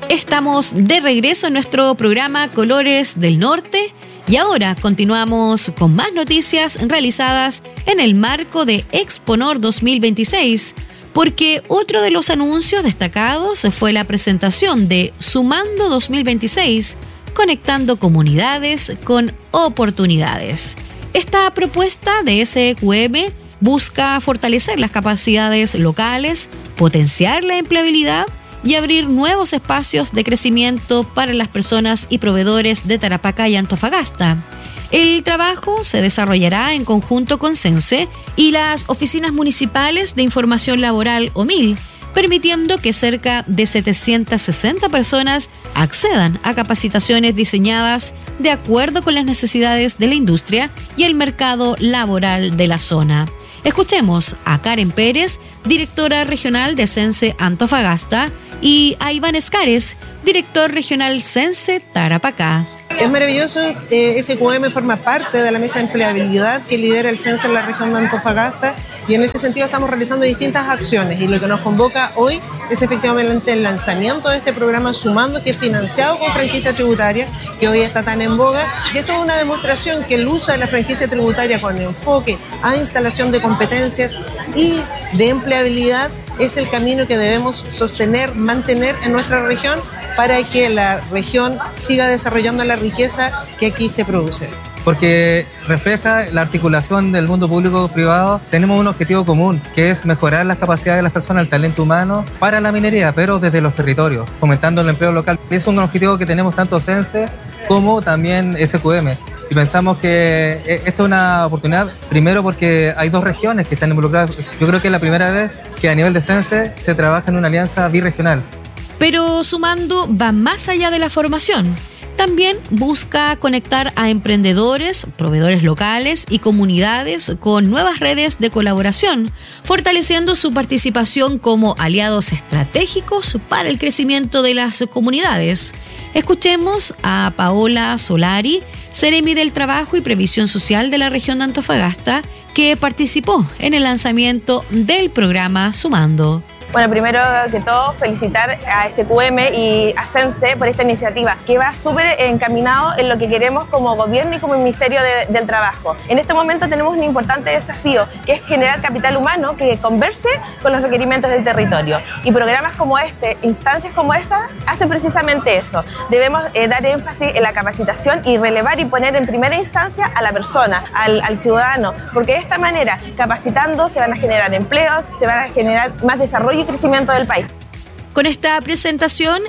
Estamos de regreso en nuestro programa Colores del Norte y ahora continuamos con más noticias realizadas en el marco de Exponor 2026, porque otro de los anuncios destacados fue la presentación de Sumando 2026, conectando comunidades con oportunidades. Esta propuesta de SQM busca fortalecer las capacidades locales, potenciar la empleabilidad y abrir nuevos espacios de crecimiento para las personas y proveedores de Tarapacá y Antofagasta. El trabajo se desarrollará en conjunto con CENSE y las oficinas municipales de información laboral OMIL, permitiendo que cerca de 760 personas accedan a capacitaciones diseñadas de acuerdo con las necesidades de la industria y el mercado laboral de la zona. Escuchemos a Karen Pérez, directora regional de CENSE Antofagasta, y a Iván Escares, director regional CENSE Tarapacá. Es maravilloso, SQM forma parte de la mesa de empleabilidad que lidera el CENSE en la región de Antofagasta y en ese sentido estamos realizando distintas acciones y lo que nos convoca hoy es efectivamente el lanzamiento de este programa Sumando, que es financiado con franquicia tributaria, que hoy está tan en boga, y esto es una demostración que el uso de la franquicia tributaria con enfoque a instalación de competencias y de empleabilidad es el camino que debemos sostener, mantener en nuestra región para que la región siga desarrollando la riqueza que aquí se produce. Porque refleja la articulación del mundo público-privado. Tenemos un objetivo común, que es mejorar las capacidades de las personas, el talento humano para la minería, pero desde los territorios, fomentando el empleo local. Es un objetivo que tenemos tanto CENSE como también SQM. Y pensamos que esto es una oportunidad, primero porque hay dos regiones que están involucradas. Yo creo que es la primera vez que a nivel de CENSE se trabaja en una alianza birregional. Pero Sumando va más allá de la formación. También busca conectar a emprendedores, proveedores locales y comunidades con nuevas redes de colaboración, fortaleciendo su participación como aliados estratégicos para el crecimiento de las comunidades. Escuchemos a Paola Solari, Seremi del Trabajo y Previsión Social de la región de Antofagasta, que participó en el lanzamiento del programa Sumando. Bueno, primero que todo, felicitar a SQM y a CENSE por esta iniciativa, que va súper encaminado en lo que queremos como gobierno y como Ministerio del Trabajo. En este momento tenemos un importante desafío, que es generar capital humano que converse con los requerimientos del territorio. Y programas como este, instancias como esta, hacen precisamente eso. Debemos dar énfasis en la capacitación y relevar y poner en primera instancia a la persona, al ciudadano, porque de esta manera, capacitando, se van a generar empleos, se van a generar más desarrollo y crecimiento del país. Con esta presentación,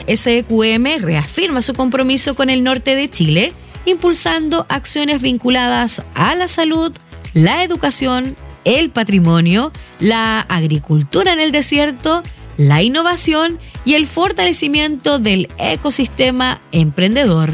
SQM reafirma su compromiso con el norte de Chile, impulsando acciones vinculadas a la salud, la educación, el patrimonio, la agricultura en el desierto, la innovación y el fortalecimiento del ecosistema emprendedor.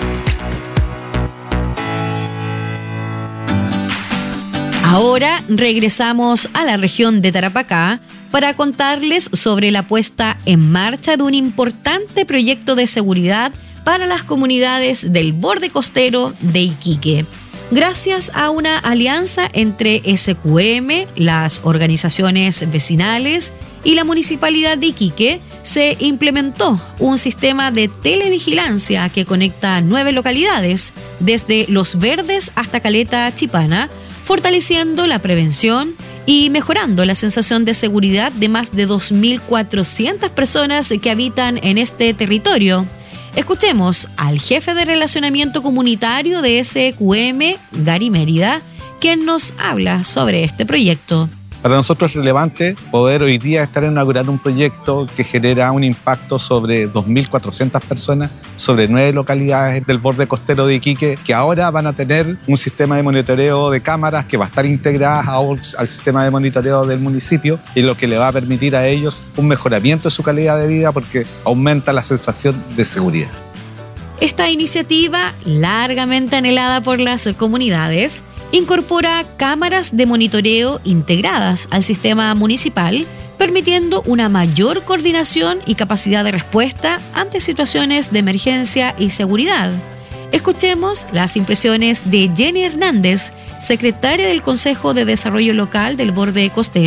Ahora regresamos a la región de Tarapacá para contarles sobre la puesta en marcha de un importante proyecto de seguridad para las comunidades del borde costero de Iquique. Gracias a una alianza entre SQM, las organizaciones vecinales y la Municipalidad de Iquique, se implementó un sistema de televigilancia que conecta 9 localidades, desde Los Verdes hasta Caleta Chipana, fortaleciendo la prevención y mejorando la sensación de seguridad de más de 2.400 personas que habitan en este territorio. Escuchemos al jefe de relacionamiento comunitario de SQM, Gary Mérida, quien nos habla sobre este proyecto. Para nosotros es relevante poder hoy día estar inaugurando un proyecto que genera un impacto sobre 2.400 personas, sobre 9 localidades del borde costero de Iquique, que ahora van a tener un sistema de monitoreo de cámaras que va a estar integrada al sistema de monitoreo del municipio, y lo que le va a permitir a ellos un mejoramiento de su calidad de vida porque aumenta la sensación de seguridad. Esta iniciativa, largamente anhelada por las comunidades, incorpora cámaras de monitoreo integradas al sistema municipal, permitiendo una mayor coordinación y capacidad de respuesta ante situaciones de emergencia y seguridad. Escuchemos las impresiones de Jenny Hernández, secretaria del Consejo de Desarrollo Local del Borde Costero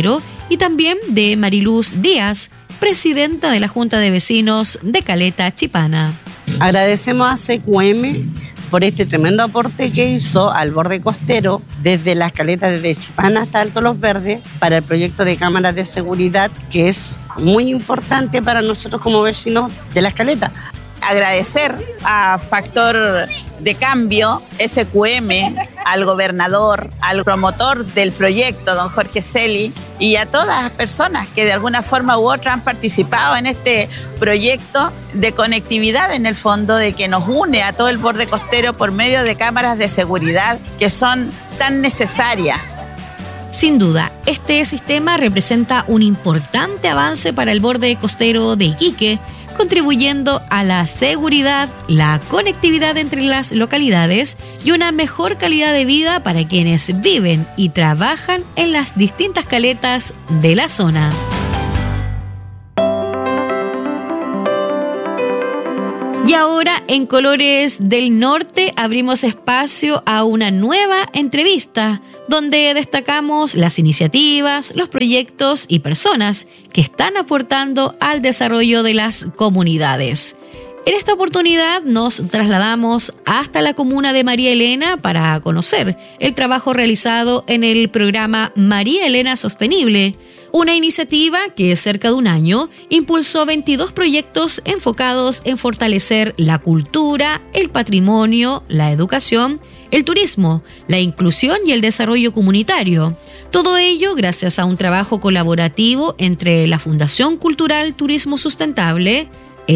y también de Mariluz Díaz, presidenta de la Junta de Vecinos de Caleta Chipana. Agradecemos a CQM por este tremendo aporte que hizo al borde costero desde las caletas de Chipana hasta Alto Los Verdes para el proyecto de cámaras de seguridad, que es muy importante para nosotros como vecinos de las caletas. Agradecer a Factor de Cambio, SQM, al gobernador, al promotor del proyecto, don Jorge Celi, y a todas las personas que de alguna forma u otra han participado en este proyecto de conectividad, en el fondo, de que nos une a todo el borde costero por medio de cámaras de seguridad que son tan necesarias. Sin duda, este sistema representa un importante avance para el borde costero de Iquique, contribuyendo a la seguridad, la conectividad entre las localidades y una mejor calidad de vida para quienes viven y trabajan en las distintas caletas de la zona. Y ahora en Colores del Norte abrimos espacio a una nueva entrevista donde destacamos las iniciativas, los proyectos y personas que están aportando al desarrollo de las comunidades. En esta oportunidad nos trasladamos hasta la comuna de María Elena para conocer el trabajo realizado en el programa María Elena Sostenible, una iniciativa que cerca de un año impulsó 22 proyectos enfocados en fortalecer la cultura, el patrimonio, la educación, el turismo, la inclusión y el desarrollo comunitario. Todo ello gracias a un trabajo colaborativo entre la Fundación Cultural Turismo Sustentable,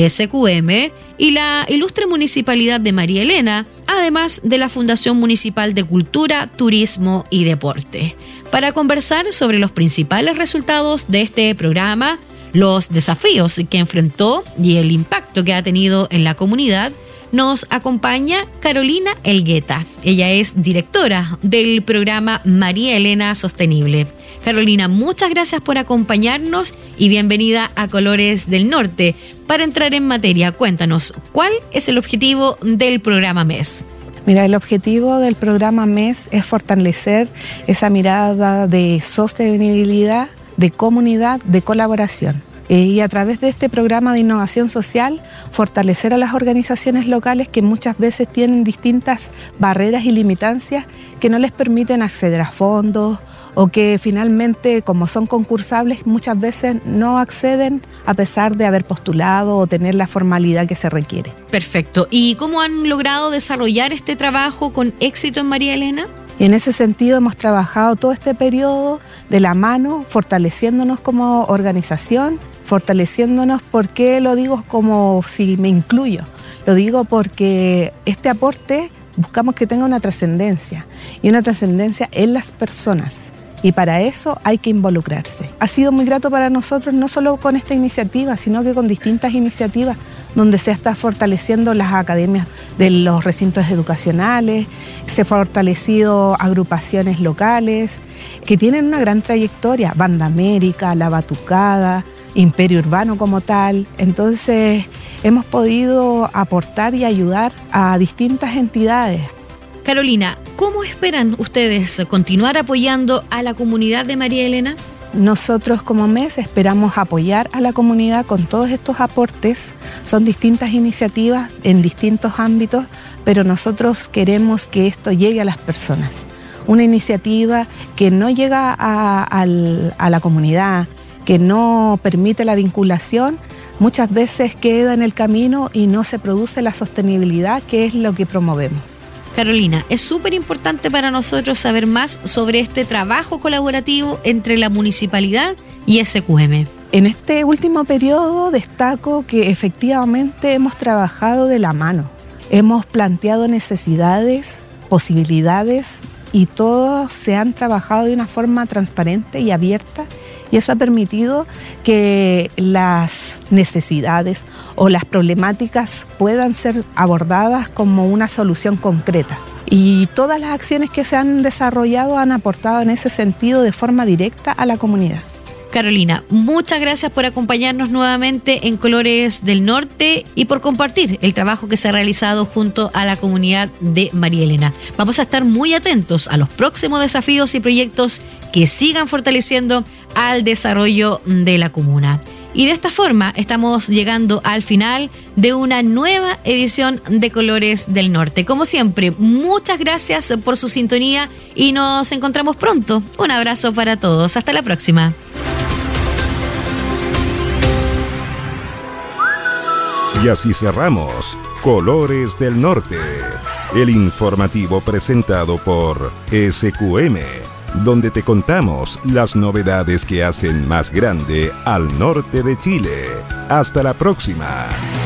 SQM, y la Ilustre Municipalidad de María Elena, además de la Fundación Municipal de Cultura, Turismo y Deporte. Para conversar sobre los principales resultados de este programa, los desafíos que enfrentó y el impacto que ha tenido en la comunidad, nos acompaña Carolina Elgueta. Ella es directora del programa María Elena Sostenible. Carolina, muchas gracias por acompañarnos y bienvenida a Colores del Norte. Para entrar en materia, cuéntanos, ¿cuál es el objetivo del programa MES? Mira, el objetivo del programa MES es fortalecer esa mirada de sostenibilidad, de comunidad, de colaboración. Y a través de este programa de innovación social, fortalecer a las organizaciones locales que muchas veces tienen distintas barreras y limitancias que no les permiten acceder a fondos o que finalmente, como son concursables, muchas veces no acceden a pesar de haber postulado o tener la formalidad que se requiere. Perfecto. ¿Y cómo han logrado desarrollar este trabajo con éxito en María Elena? Y en ese sentido hemos trabajado todo este periodo de la mano, fortaleciéndonos como organización, fortaleciéndonos. ¿Por qué lo digo como si me incluyo? Lo digo porque este aporte buscamos que tenga una trascendencia, y una trascendencia en las personas. Y para eso hay que involucrarse. Ha sido muy grato para nosotros, no solo con esta iniciativa, sino que con distintas iniciativas donde se está fortaleciendo las academias de los recintos educacionales, se han fortalecido agrupaciones locales que tienen una gran trayectoria, Banda América, La Batucada, Imperio Urbano como tal. Entonces hemos podido aportar y ayudar a distintas entidades. Carolina, ¿cómo esperan ustedes continuar apoyando a la comunidad de María Elena? Nosotros como MES esperamos apoyar a la comunidad con todos estos aportes. Son distintas iniciativas en distintos ámbitos, pero nosotros queremos que esto llegue a las personas. Una iniciativa que no llega a la comunidad, que no permite la vinculación, muchas veces queda en el camino y no se produce la sostenibilidad, que es lo que promovemos. Carolina, es súper importante para nosotros saber más sobre este trabajo colaborativo entre la municipalidad y SQM. En este último periodo destaco que efectivamente hemos trabajado de la mano. Hemos planteado necesidades, posibilidades, y todos se han trabajado de una forma transparente y abierta, y eso ha permitido que las necesidades o las problemáticas puedan ser abordadas como una solución concreta. Y todas las acciones que se han desarrollado han aportado en ese sentido de forma directa a la comunidad. Carolina, muchas gracias por acompañarnos nuevamente en Colores del Norte y por compartir el trabajo que se ha realizado junto a la comunidad de María Elena. Vamos a estar muy atentos a los próximos desafíos y proyectos que sigan fortaleciendo al desarrollo de la comuna. Y de esta forma estamos llegando al final de una nueva edición de Colores del Norte. Como siempre, muchas gracias por su sintonía y nos encontramos pronto. Un abrazo para todos. Hasta la próxima. Y así cerramos Colores del Norte, el informativo presentado por SQM, donde te contamos las novedades que hacen más grande al norte de Chile. Hasta la próxima.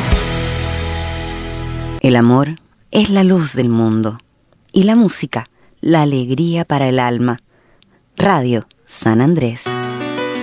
El amor es la luz del mundo y la música, la alegría para el alma. Radio San Andrés.